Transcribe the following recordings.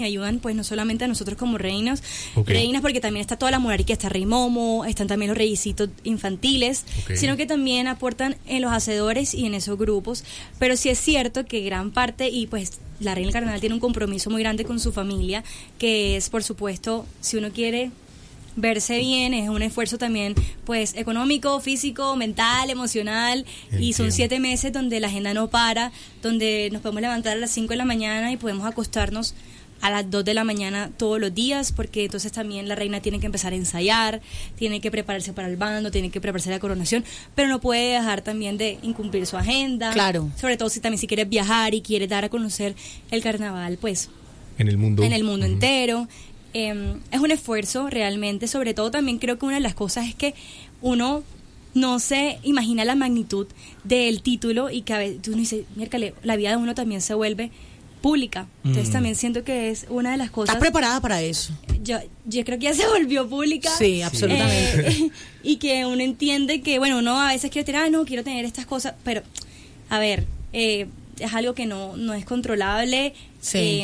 ayudan pues no solamente a nosotros como reinas, porque también está toda la monarquía, está Rey Momo, están también los reyesitos infantiles, sino que también aportan en los hacedores y en esos grupos. Pero sí es cierto que gran parte, y pues la reina del carnaval tiene un compromiso muy grande con su familia, que es, por supuesto, si uno quiere verse bien, es un esfuerzo también pues económico, físico, mental, emocional. Entiendo. Y son 7 meses donde la agenda no para, donde nos podemos levantar a las 5 de la mañana y podemos acostarnos a las 2 de la mañana todos los días, porque entonces también la reina tiene que empezar a ensayar, tiene que prepararse para el bando, tiene que prepararse a la coronación, pero no puede dejar también de incumplir su agenda. Claro. Sobre todo si quieres viajar y quieres dar a conocer el carnaval pues en el mundo entero. Es un esfuerzo realmente. Sobre todo también creo que una de las cosas es que uno no se imagina la magnitud del título, y que a veces uno dice, miércoles, la vida de uno también se vuelve pública. Entonces también siento que es una de las cosas. ¿Estás preparada para eso? Yo creo que ya se volvió pública. Sí, absolutamente. Y que uno entiende que, bueno, uno a veces quiere tener, no, quiero tener estas cosas, pero, a ver, es algo que no es controlable. Sí.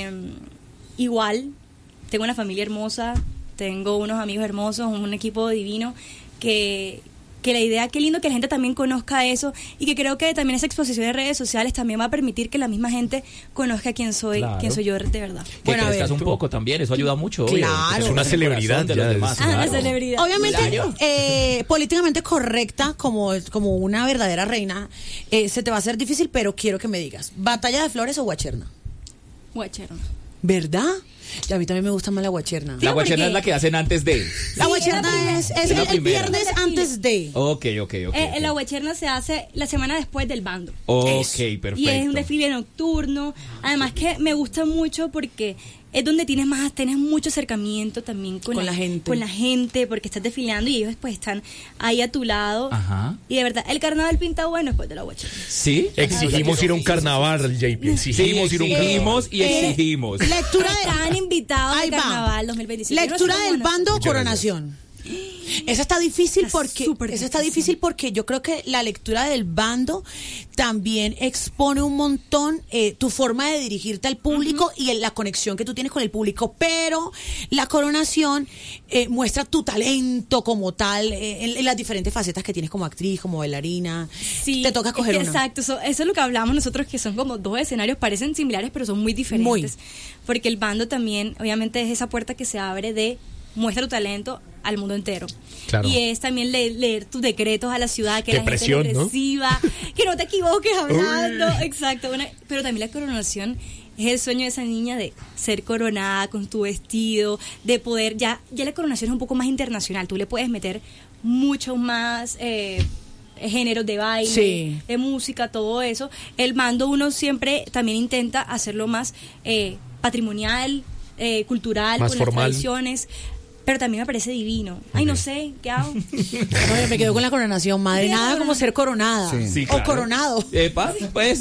Igual, tengo una familia hermosa, tengo unos amigos hermosos, un equipo divino, que la idea, qué lindo que la gente también conozca eso, y que creo que también esa exposición de redes sociales también va a permitir que la misma gente conozca quién soy yo de verdad. Que bueno, crezcas un poco también, eso ayuda mucho. Claro. Es una celebridad de los demás. Una celebridad. Obviamente, políticamente correcta, como una verdadera reina, se te va a hacer difícil, pero quiero que me digas, ¿batalla de flores o guacherna? Guacherna. ¿Verdad? Y a mí también me gusta más la guacherna. La guacherna es la que hacen antes de. La guacherna es el viernes antes de. Ok. La guacherna se hace la semana después del bando. Ok, perfecto. Y es un desfile nocturno. Además que me gusta mucho porque es donde tienes mucho acercamiento también con la gente, porque estás desfilando y ellos pues están ahí a tu lado. Ajá. Y de verdad, el carnaval pinta bueno después de la guacherna. ¿Sí? Exigimos ir a un carnaval, JP. Exigimos ir a un carnaval. Exigimos. Lectura Están invitados al carnaval 2027. Lectura del bando o coronación. Esa está difícil porque yo creo que la lectura del bando también expone un montón tu forma de dirigirte al público y la conexión que tú tienes con el público, pero la coronación muestra tu talento como tal en las diferentes facetas que tienes como actriz, como bailarina. Sí, te toca escoger una. Exacto, eso es lo que hablamos nosotros, que son como dos escenarios, parecen similares pero son muy diferentes, porque el bando también obviamente es esa puerta que se abre de muestra tu talento al mundo entero. Claro. Y es también leer tus decretos a la ciudad, que la presión, gente te reciba, que no te equivoques hablando. Uy. Exacto. Pero también la coronación es el sueño de esa niña de ser coronada con tu vestido, de poder, ya la coronación es un poco más internacional, tú le puedes meter mucho más géneros de baile, de música, todo eso. El mando uno siempre también intenta hacerlo más patrimonial, cultural, más con formal. Las tradiciones, pero también me parece divino. Ay, no sé, ¿qué hago? No, me quedo con la coronación, madre. Nada como ser coronada. Sí, claro. O coronado. Pues,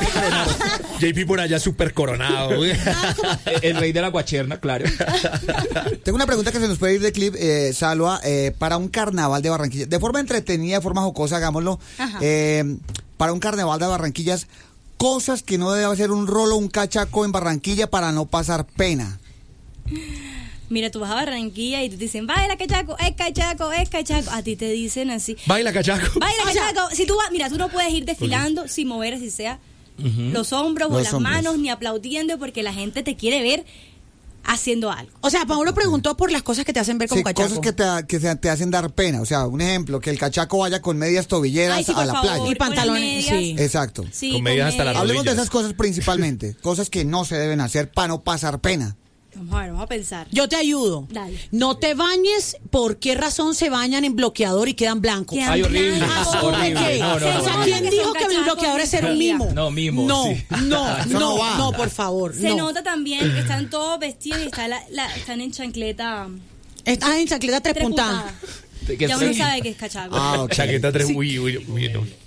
JP por allá súper coronado. el rey de la guacherna, claro. Tengo una pregunta que se nos puede ir de clip, Salwa, para un carnaval de Barranquilla. De forma entretenida, de forma jocosa, hagámoslo. Para un carnaval de Barranquillas, cosas que no debe hacer un rolo, un cachaco en Barranquilla para no pasar pena. Mira, tú vas a Barranquilla y te dicen, baila cachaco, es cachaco, es cachaco. A ti te dicen así, Baila cachaco. baila cachaco. Si tú vas, mira, tú no puedes ir desfilando sin mover, así sea, los hombros o las manos, ni aplaudiendo, porque la gente te quiere ver haciendo algo. O sea, Paulo preguntó por las cosas que te hacen ver como cachaco. Cosas que te hacen dar pena. O sea, un ejemplo, que el cachaco vaya con medias tobilleras Ay, sí, a la favor, playa. Y pantalones, sí. Exacto. Sí, Con medias hasta las Hablemos de rodillas. esas cosas principalmente. Cosas que no se deben hacer para no pasar pena. Vamos a pensar. Yo te ayudo. Dale. No te bañes. ¿Por qué razón se bañan en bloqueador y quedan blancos? Quedan Ay, horrible. blancos. Horrible. No, O sea, ¿quién Que dijo son que el cachacos bloqueador es ser un en mimo? No, mimo, No, sí. no, por favor. Se no. nota también que están todos vestidos y están en chancleta Estás en chancleta tres puntadas. Ya uno sabe que es cachaco. Ah, ok. Chaqueta 3, uy, no.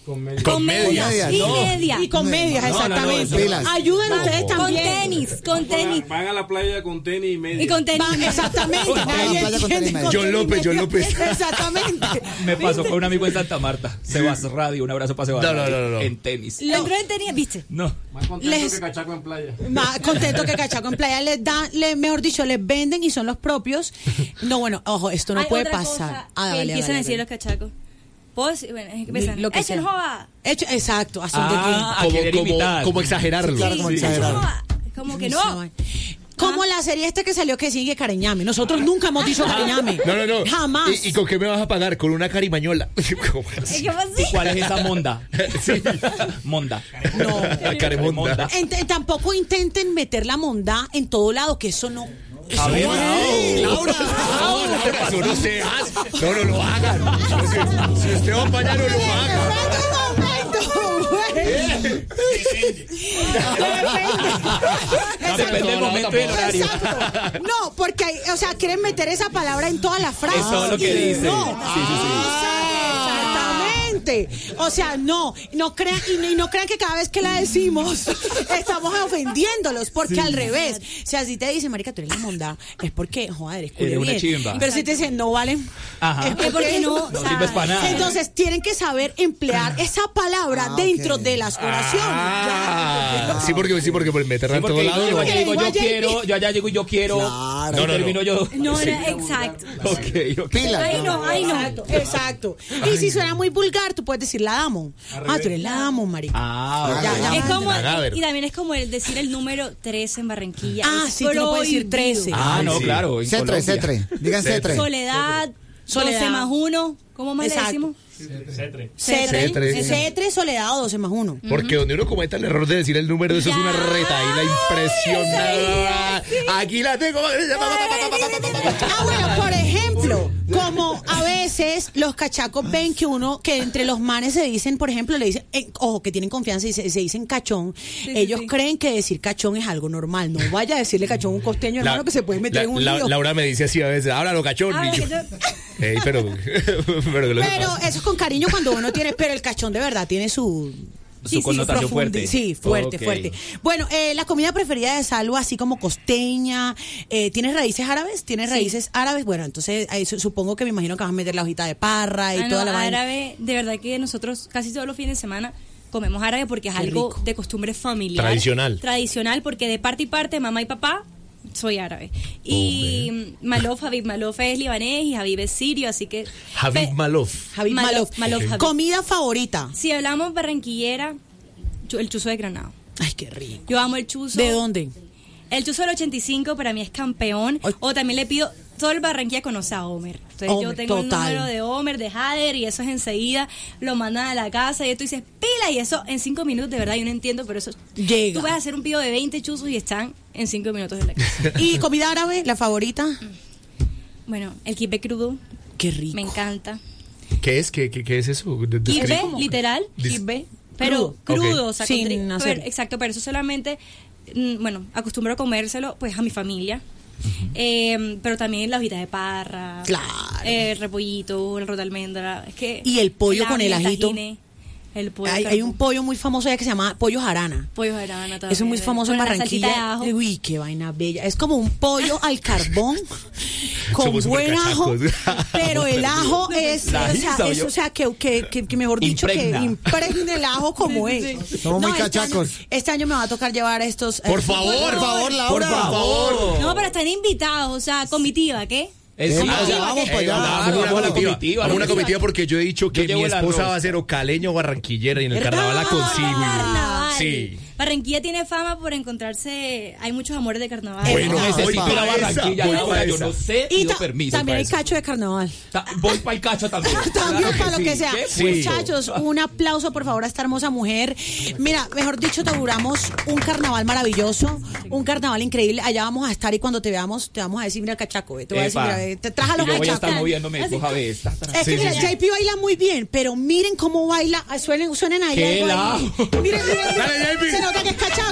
Con medias. Y No. media. Y con medias, exactamente. pilas. Ayuden ustedes Con también. tenis. Van a la playa con tenis y media. Y con tenis. Van, exactamente. Nadie playa con entiende tenis media. con John tenis López, media. John López. Exactamente. Me pasó con un amigo en Santa Marta. Sebas Radio, un abrazo para Sebas No, Radio. no. En tenis. Entró en tenis, ¿viste? No. Más contento Les- que cachaco en playa. Más contento que cachaco en playa. Les dan, mejor dicho, les venden y son los propios. No, bueno, ojo, esto no Hay puede otra pasar. cosa Ah, que vale, empiezan a vale, decir vale. los cachacos. ¿Puedo decir? Bueno, es que empiezan. Lo que ¡Echen sea. joda! Exacto, a son de Ah, quién. a querer imitar. Como exagerarlo. Claro, como exagerar. joda. Como que no. Como la serie que salió que sigue Cariñame. Nosotros nunca hemos dicho Cariñame. No. Jamás. ¿Y con qué me vas a pagar? Con una carimañola. ¿Cómo así? ¿Qué pasa? ¿Y cuál es esa monda? Sí. Monda. No. Caremonda. Tampoco intenten meter la mondad en todo lado, que eso no. A ver, Laura, eso no se hace. No lo hagan. Si usted va a fallar, no lo haga. depende del momento y del horario. Exacto. No, porque quieren meter esa palabra en todas las frases. Es todo lo que Y dicen. No. Sí. Exactamente. O sea, no crean y no crean que cada vez que la decimos estamos ofendiéndolos, porque al revés. O sea, si te dicen, marica, tú eres la mondá, es porque, joder, eres Eres una bien. chimba. Pero si te dicen, no valen, Ajá. es porque no, No sirves para nada. Entonces tienen que saber emplear esa palabra dentro ok. de las oraciones. Sí, porque por meterla Sí, en todo porque lado. yo No. allá digo, Igual yo ya- quiero, yo allá llego y yo quiero. Claro. Y No. termino yo. No, exacto. Ok. Pilas. Ay, no. Exacto. Y si suena muy vulgar, tú puedes decir la damo. Ah, tú eres la damo, marica. Ah, Ya. Es como, Cadáver. y también es como el decir el número 13 en Barranquilla. Ah, Es sí, tú no puedes decir prohibido. 13. Ah, no, Sí. claro. en Cetre, Colombia. cetre. Digan cetre. Soledad, 12 Soledad. más 1. ¿Cómo más Exacto. le decimos? Cetre, Cetre. soledad o 12 más 1. Porque donde uno cometa el error de decir el número, eso es una retaíla impresionante. Aquí la tengo. Ah, bueno, por ejemplo, como a veces los cachacos ven que entre los manes se dicen, por ejemplo, le dicen, ojo, que tienen confianza y se dicen cachón, ellos creen que decir cachón es algo normal. No vaya a decirle cachón a un costeño, hermano, que se puede meter en un lío. Laura me dice así a veces, háblalo cachón. Ah, Y yo, que yo- "Ey, pero que lo que Pero pasa". eso es con cariño cuando uno tiene, pero el cachón de verdad tiene su... Su connotación fuerte. Sí, fuerte, Ok. fuerte. Bueno, la comida preferida de Salva, así como costeña, ¿tienes raíces árabes? ¿Tienes raíces árabes? Bueno, entonces ahí supongo que me imagino que vas a meter la hojita de parra y toda la vaina. árabe, de verdad que nosotros casi todos los fines de semana comemos árabe porque es Qué algo rico. de costumbre familiar. Tradicional, porque de parte y parte, mamá y papá, soy árabe. Y Habib Malof es libanés y Habib es sirio, así que... Habib Malof. Habib Malof. Habib. Comida favorita. Si hablamos barranquillera, el chuzo de Granado. Ay, qué rico. Yo amo el chuzo. ¿De dónde? El chuzo del 85 para mí es campeón. Ay. O también le pido, todo el Barranquilla conoce a Homer. Entonces Homer, yo tengo total. el número de Homer, de Jader, y eso es enseguida, lo mandan a la casa y tú dices, pila, y eso en 5 minutos, de verdad, yo no entiendo, pero eso... Llega. Tú vas a hacer un pedido de 20 chuzos y están en 5 minutos en la casa. ¿Y comida árabe, la favorita? Bueno, el kibbeh crudo, Qué rico. me encanta. ¿Qué es? ¿Qué es eso? Kibbeh, literal, Kibbeh. pero crudo, o sea, Sin con tri- hacer- pero- exacto, pero eso solamente, bueno, acostumbro a comérselo pues a mi familia. Pero también la hojita de parra, Claro. el repollito, el arroz de almendra, es que Y el pollo con el ajito. tajine, el pollo Hay un pollo muy famoso allá que se llama pollo jarana. pollo jarana también. Eso es muy famoso en Con la salsita de Barranquilla. ajo. Uy, qué vaina bella. Es como un pollo al carbón con Somos buen ajo, supercachacos. pero el ajo es, La risa, yo. que mejor dicho, Impregna. que impregne el ajo como es. Somos muy este cachacos. Este año me va a tocar llevar estos. Por favor, Laura. por favor. No, pero están invitados, o sea, comitiva, ¿qué? Sí, vamos para allá. claro, vamos a la comitiva. Vamos a una comitiva porque yo he dicho que Yo mi llevo el esposa arroz. va a ser o caleña o barranquillera y en el carnaval la consigo. Carnaval. Sí. Barranquilla tiene fama por encontrarse, hay muchos amores de carnaval. Bueno, voy necesito ir a pa' Barranquilla, esa, voy Laura, pa' yo esa. no sé, Y pido permiso también para hay eso. cacho de carnaval. Voy para el cacho también. También Claro para lo sí. que sea. ¿Qué? Sí. Muchachos, un aplauso por favor a esta hermosa mujer. Mira, mejor dicho, te auguramos un carnaval maravilloso, un carnaval increíble. Allá vamos a estar y cuando te veamos, te vamos a decir, mira, cachaco, te voy a decir, Epa. mira, te traja Y los yo voy a estar cachacos. moviéndome, coja de esta. Es que mira, JP baila muy bien, pero miren cómo baila. Suenen ahí ¡Qué algo ahí. helado! Miren, Dale, JP. se nota que es cachaco.